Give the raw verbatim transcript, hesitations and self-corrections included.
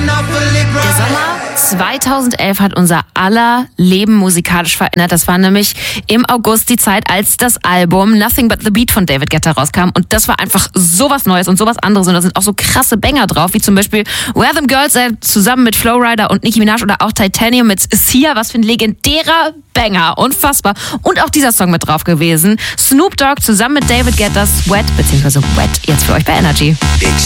Der Sommer zweitausendelf hat unser aller Leben musikalisch verändert. Das war nämlich im August die Zeit, als das Album Nothing But The Beat von David Guetta rauskam. Und das war einfach sowas Neues und sowas anderes. Und da sind auch so krasse Banger drauf, wie zum Beispiel Where Them Girls At zusammen mit Flowrider und Nicki Minaj oder auch Titanium mit Sia. Was für ein legendärer Banger. Unfassbar. Und auch dieser Song mit drauf gewesen. Snoop Dogg zusammen mit David Guetta, Sweat, beziehungsweise Wet, jetzt für euch bei Energy. Big